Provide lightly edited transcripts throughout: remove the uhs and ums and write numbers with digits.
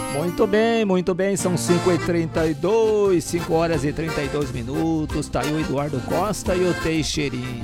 Muito bem, são 5h32, 5 horas e 32 minutos, tá aí o Eduardo Costa e o Teixeirinha.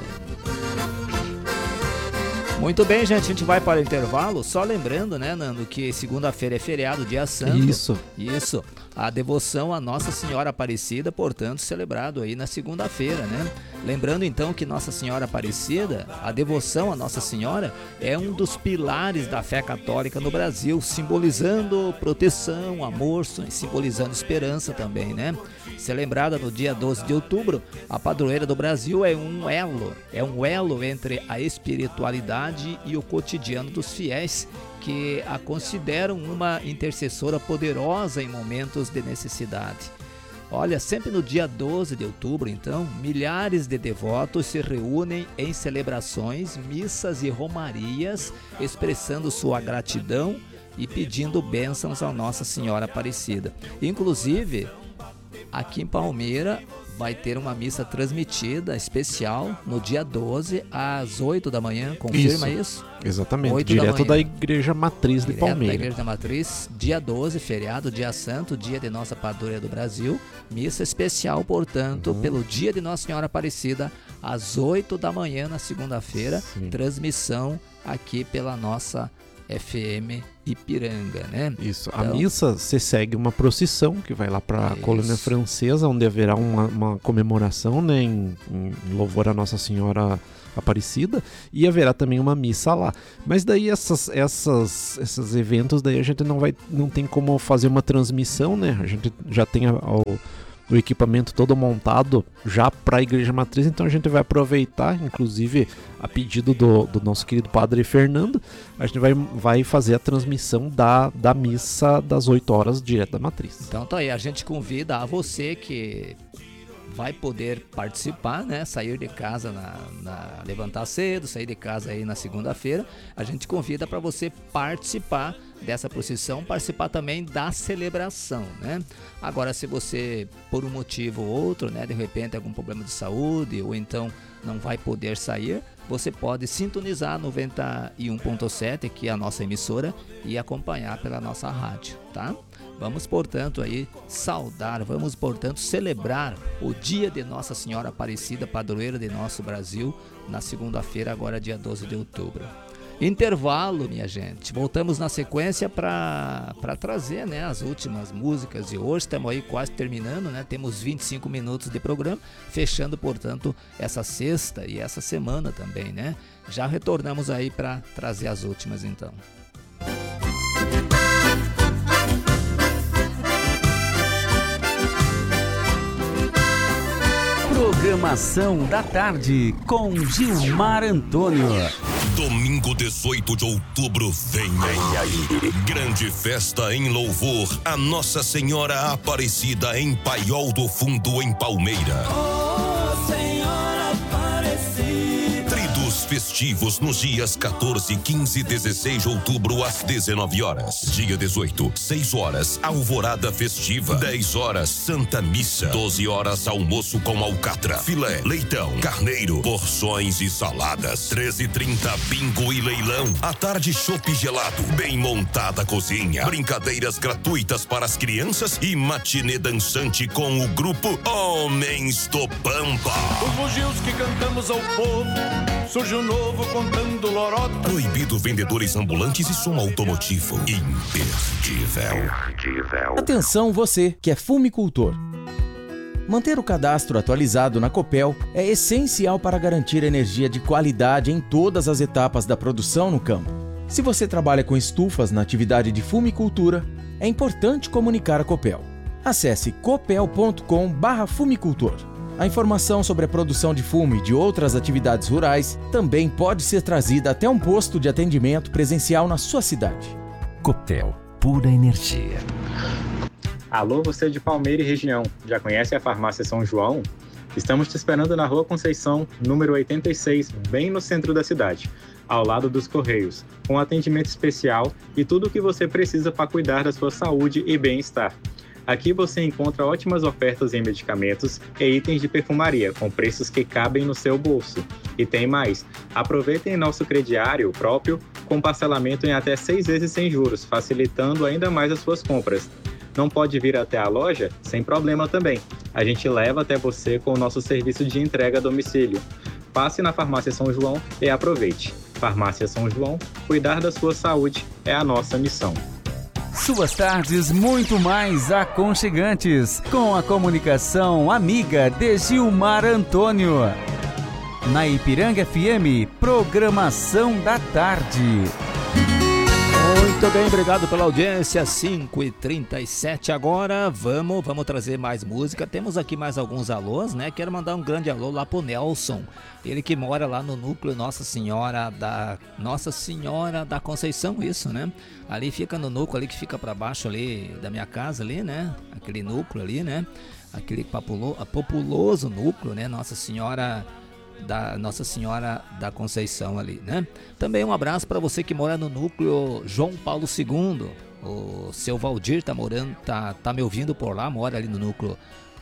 Muito bem, gente, a gente vai para o intervalo, só lembrando, né, Nando, que segunda-feira é feriado, dia santo. Isso, a devoção à Nossa Senhora Aparecida, portanto, celebrado aí na segunda-feira, né? Lembrando então que Nossa Senhora Aparecida, a devoção à Nossa Senhora é um dos pilares da fé católica no Brasil, simbolizando proteção, amor, simbolizando esperança também, né? Celebrada no dia 12 de outubro, a padroeira do Brasil é um elo entre a espiritualidade e o cotidiano dos fiéis, que a consideram uma intercessora poderosa em momentos de necessidade. Olha, sempre no dia 12 de outubro, então, milhares de devotos se reúnem em celebrações, missas e romarias, expressando sua gratidão e pedindo bênçãos a Nossa Senhora Aparecida. Inclusive, aqui em Palmeira vai ter uma missa transmitida especial no dia 12 às 8 da manhã, confirma isso? Exatamente, direto da Igreja Matriz de Palmeira. Da Igreja da Matriz, dia 12, feriado, dia santo, dia de Nossa Padroeira do Brasil, missa especial, portanto, pelo dia de Nossa Senhora Aparecida, às 8 da manhã na segunda-feira, transmissão aqui pela nossa FM Ipiranga, né? Isso, então, a missa se segue uma procissão que vai lá para a colônia francesa, onde haverá uma comemoração, né, em louvor a Nossa Senhora Aparecida, e haverá também uma missa lá. Mas daí esses eventos daí a gente não tem como fazer uma transmissão, né? A gente já tem o equipamento todo montado já para a Igreja Matriz, então a gente vai aproveitar, inclusive a pedido do nosso querido Padre Fernando, a gente vai fazer a transmissão da missa das 8 horas direto da Matriz. Então tá aí, a gente convida a você que vai poder participar, né? Sair de casa, levantar cedo, sair de casa aí na segunda-feira. A gente convida para você participar dessa procissão, participar também da celebração, né? Agora, se você, por um motivo ou outro, né, de repente algum problema de saúde ou então não vai poder sair, você pode sintonizar 91.7, que é a nossa emissora, e acompanhar pela nossa rádio, tá? Vamos, portanto, aí vamos, portanto, celebrar o dia de Nossa Senhora Aparecida, padroeira de nosso Brasil, na segunda-feira, agora dia 12 de outubro. Intervalo, minha gente. Voltamos na sequência para trazer, né, as últimas músicas de hoje. Estamos aí quase terminando, né? Temos 25 minutos de programa, fechando, portanto, essa sexta e essa semana também, né? Já retornamos aí para trazer as últimas, então. Programação da tarde com Gilmar Antônio. Domingo 18 de outubro vem aí. Grande festa em louvor a Nossa Senhora Aparecida em Paiol do Fundo, em Palmeira. Oh, Senhora Aparecida. Tridos festivos nos dias 14, 15 e 16 de outubro às 19 horas. Dia 18, 6 horas, alvorada festiva. 10 horas, Santa Missa. 12 horas, almoço com alcatra, filé, leitão, carneiro, porções e saladas. 13h30, bingo e leilão. À tarde, chopp gelado. Bem montada cozinha. Brincadeiras gratuitas para as crianças e matinê dançante com o grupo Homens do Pampa. Os bugios que cantamos ao povo, surge um novo contando lorota. Proibido vendedores ambulantes e som automotivo. Imperdível. Atenção você que é fumicultor. Manter o cadastro atualizado na Copel é essencial para garantir energia de qualidade em todas as etapas da produção no campo. Se você trabalha com estufas na atividade de fumicultura, é importante comunicar a Copel. Acesse copel.com/fumicultor. A informação sobre a produção de fumo e de outras atividades rurais também pode ser trazida até um posto de atendimento presencial na sua cidade. Copel, pura energia. Alô, você de Palmeira e região, já conhece a Farmácia São João? Estamos te esperando na Rua Conceição, número 86, bem no centro da cidade, ao lado dos Correios, com atendimento especial e tudo o que você precisa para cuidar da sua saúde e bem-estar. Aqui você encontra ótimas ofertas em medicamentos e itens de perfumaria, com preços que cabem no seu bolso. E tem mais, aproveitem nosso crediário próprio com parcelamento em até 6 vezes sem juros, facilitando ainda mais as suas compras. Não pode vir até a loja? Sem problema também. A gente leva até você com o nosso serviço de entrega a domicílio. Passe na Farmácia São João e aproveite. Farmácia São João, cuidar da sua saúde é a nossa missão. Suas tardes muito mais aconchegantes, com a comunicação amiga de Gilmar Antônio. Na Ipiranga FM, programação da tarde. Muito bem, obrigado pela audiência, 5h37 agora, vamos trazer mais música, temos aqui mais alguns alôs, né, quero mandar um grande alô lá pro Nelson, ele que mora lá no núcleo Nossa Senhora da Conceição, isso, né, ali fica no núcleo ali que fica pra baixo ali da minha casa ali, né, aquele núcleo ali, né, aquele populoso núcleo, né, Nossa Senhora da Conceição ali, né? Também um abraço para você que mora no núcleo João Paulo II. O seu Valdir tá me ouvindo por lá, mora ali no núcleo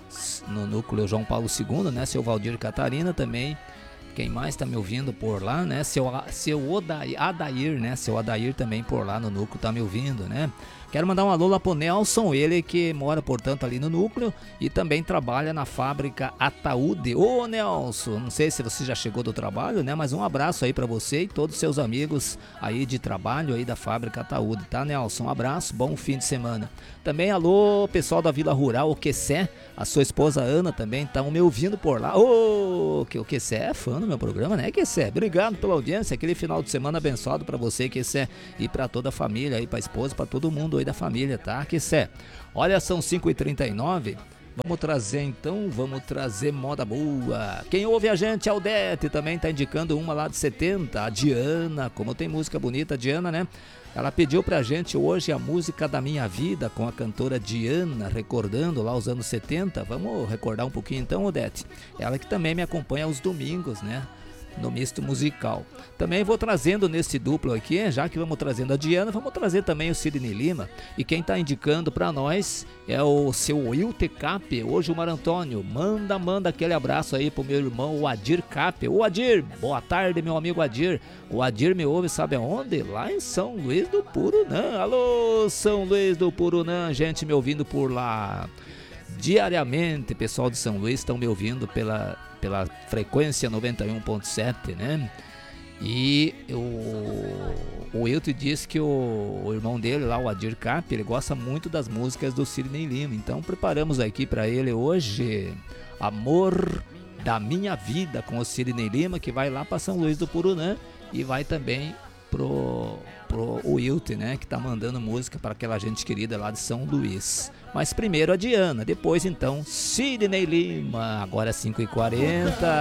João Paulo II, né? Seu Valdir Catarina também. Quem mais tá me ouvindo por lá, né? Seu Adair, né? Seu Adair também por lá no núcleo tá me ouvindo, né? Quero mandar um alô lá pro Nelson, ele que mora, portanto, ali no núcleo e também trabalha na fábrica Ataúde. Ô Nelson, não sei se você já chegou do trabalho, né? Mas um abraço aí pra você e todos os seus amigos aí de trabalho aí da fábrica Ataúde, tá, Nelson? Um abraço, bom fim de semana. Também alô, pessoal da Vila Rural, o Quessé, a sua esposa Ana também estão me ouvindo por lá. Ô, que o Quessé é fã do meu programa, né, Quessé? Obrigado pela audiência, aquele final de semana abençoado pra você, Quessé, e pra toda a família aí, pra esposa, pra todo mundo aí da família, tá, Quessé? Olha, são 5h39, vamos trazer moda boa. Quem ouve a gente, a Aldete, também tá indicando uma lá de 70, a Diana, como tem música bonita, a Diana, né? Ela pediu pra gente hoje a música da minha vida com a cantora Diana, recordando lá os anos 70. Vamos recordar um pouquinho então, Odete? Ela que também me acompanha aos domingos, né? No Misto Musical. Também vou trazendo nesse duplo aqui, já que vamos trazendo a Diana, vamos trazer também o Sidney Lima. E quem tá indicando pra nós é o seu Wilter Cap. Hoje o Mar Antônio, manda aquele abraço aí pro meu irmão, o Adir Cap. Ô Adir, boa tarde, meu amigo Adir. O Adir me ouve, sabe aonde? Lá em São Luís do Purunã. Alô, São Luís do Purunã, gente me ouvindo por lá. Diariamente, pessoal de São Luís estão me ouvindo pela frequência 91.7, né? E o Wilton disse que o irmão dele lá, o Adir Cap, ele gosta muito das músicas do Sidney Lima. Então preparamos aqui para ele hoje Amor da Minha Vida com o Sidney Lima, que vai lá para São Luís do Purunã e vai também pro Wilton, né, que tá mandando música para aquela gente querida lá de São Luís. Mas primeiro a Diana, depois então Sidney Lima. Agora 5h40.